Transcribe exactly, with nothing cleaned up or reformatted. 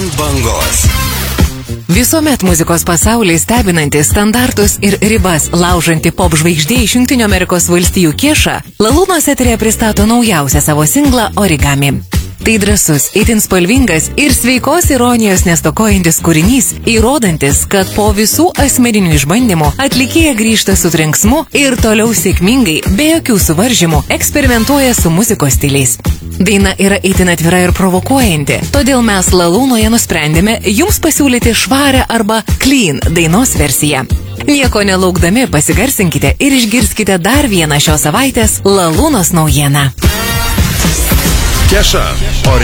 ant bangos. Visuomet muzikos pasaulį stebinanti standartus ir ribas laužanti pop žvaigždė iš Jungtinių Amerikos valstijų Kesha, Lalūnos eterėje pristato naujausią savo singlą Origami. Tai drąsus, itin spalvingas ir sveikos ironijos nestokojantis kūrinys, įrodantis, kad po visų asmeninių išbandymų atlikėja grįžta su trenksmu ir toliau sėkmingai, be jokių suvaržymų, eksperimentuoja su muzikos stiliais. Daina yra itin atvira ir provokuojanti, todėl mes Lalūnoje nusprendėme jums pasiūlyti švarę arba clean dainos versiją. Nieko nelaukdami pasigarsinkite ir išgirskite dar vieną šios savaitės Lalūnos naujieną. Kesha, Origami.